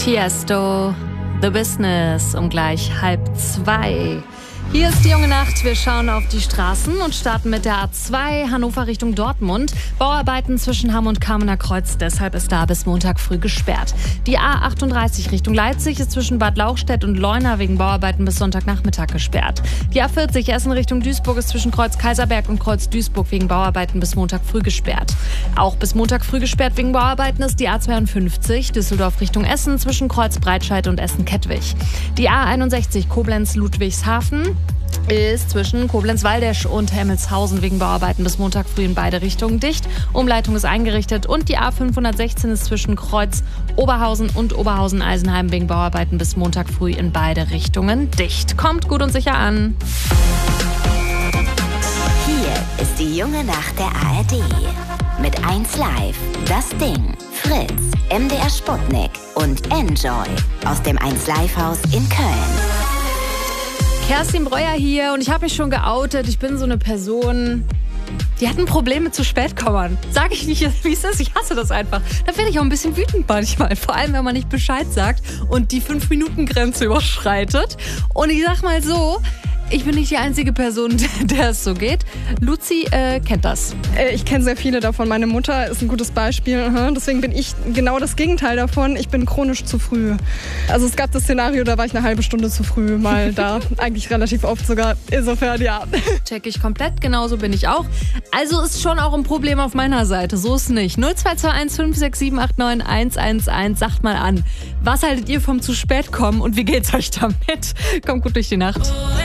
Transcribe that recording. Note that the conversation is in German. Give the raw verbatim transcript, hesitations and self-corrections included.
Tiesto, The Business, um gleich halb zwei. Hier ist die junge Nacht. Wir schauen auf die Straßen und starten mit der A zwei Hannover Richtung Dortmund. Bauarbeiten zwischen Hamm und Kamener Kreuz, deshalb ist da bis Montag früh gesperrt. Die A achtunddreißig Richtung Leipzig ist zwischen Bad Lauchstädt und Leuna wegen Bauarbeiten bis Sonntagnachmittag gesperrt. Die A vierzig Essen Richtung Duisburg ist zwischen Kreuz Kaiserberg und Kreuz Duisburg wegen Bauarbeiten bis Montag früh gesperrt. Auch bis Montag früh gesperrt wegen Bauarbeiten ist die A zweiundfünfzig Düsseldorf Richtung Essen zwischen Kreuz Breitscheid und Essen-Kettwig. Die A einundsechzig Koblenz Ludwigshafen ist zwischen Koblenz-Waldesch und Hemmelshausen wegen Bauarbeiten bis Montag früh in beide Richtungen dicht. Umleitung ist eingerichtet und die A fünfhundertsechzehn ist zwischen Kreuz Oberhausen und Oberhausen-Eisenheim wegen Bauarbeiten bis Montag früh in beide Richtungen dicht. Kommt gut und sicher an. Hier ist die junge Nacht der A R D. Mit eins Live, Das Ding, Fritz, M D R Sputnik und Enjoy aus dem eins Live Haus in Köln. Kerstin Breuer hier und ich habe mich schon geoutet. Ich bin so eine Person, die hat ein Problem mit zu spät kommen. Sag ich nicht, wie es ist, ich hasse das einfach. Da werde ich auch ein bisschen wütend manchmal. Vor allem, wenn man nicht Bescheid sagt und die fünf Minuten Grenze überschreitet. Und ich sag mal so, ich bin nicht die einzige Person, der es so geht. Luzi äh, kennt das. Ich kenne sehr viele davon. Meine Mutter ist ein gutes Beispiel. Deswegen bin ich genau das Gegenteil davon. Ich bin chronisch zu früh. Also es gab das Szenario, da war ich eine halbe Stunde zu früh mal da. Eigentlich relativ oft sogar. Insofern, ja. Check ich komplett. Genauso bin ich auch. Also ist schon auch ein Problem auf meiner Seite. So ist nicht. null zwei zwei eins fünf sechs sieben acht neun eins eins eins. Sagt mal an. Was haltet ihr vom zu spät kommen und wie geht's euch damit? Kommt gut durch die Nacht.